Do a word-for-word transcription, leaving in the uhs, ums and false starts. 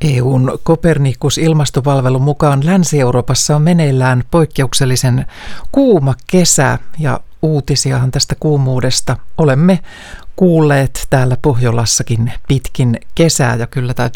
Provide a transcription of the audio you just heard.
E U:n Copernicus-ilmastopalvelun mukaan Länsi-Euroopassa on meneillään poikkeuksellisen kuuma kesä ja uutisiahan tästä kuumuudesta olemme kuulleet täällä Pohjolassakin pitkin kesää ja kyllä täytyy